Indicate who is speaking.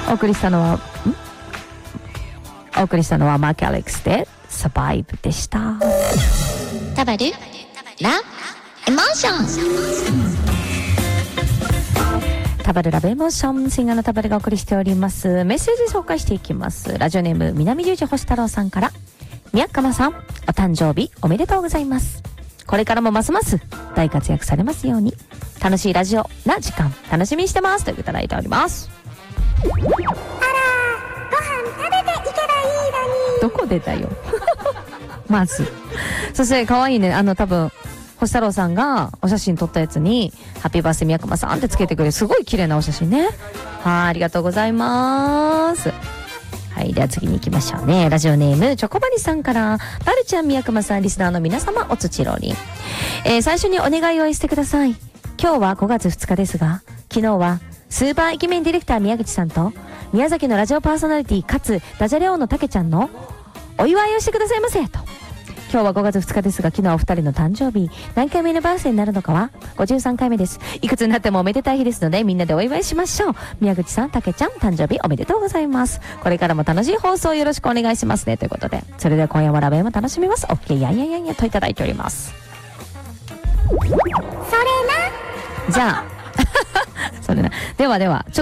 Speaker 1: お送りしたのはマーク・アレックスでサバイブでした。
Speaker 2: タバルラエモーション、
Speaker 1: タバルラブエモーション、シンガーのタバルがお送りしております。メッセージ紹介していきます。ラジオネーム南十字星太郎さんから、宮川さんお誕生日おめでとうございます。これからもますます大活躍されますように、楽しいラジオな時間楽しみにしてますといただいております。
Speaker 2: あら、ご飯食べていけばいいのに。
Speaker 1: どこでだよまずそして可愛いね、多分星太郎さんがお写真撮ったやつにハッピーバースデー宮川さんってつけてくれる、すごい綺麗なお写真ね。はい、ありがとうございます。はい、では次に行きましょうね。ラジオネームチョコバニさんから、バルちゃん、宮川さん、リスナーの皆様、おつちろりん、最初にお願いをしてください。今日は5月2日ですが、昨日はスーパーイケメンディレクター宮口さんと宮崎のラジオパーソナリティかつダジャレ王のたけちゃんのお祝いをしてくださいませと。今日は5月2日ですが、昨日はお二人の誕生日、何回目のバースデーになるのかは53回目です。いくつになってもおめでたい日ですので、みんなでお祝いしましょう。宮口さん、たけちゃん、誕生日おめでとうございます。これからも楽しい放送よろしくお願いしますねということで、それでは今夜もラブエも楽しみます。 OK やんやんやんやといただいております。
Speaker 2: それな。
Speaker 1: じゃあそれな。ではちょっと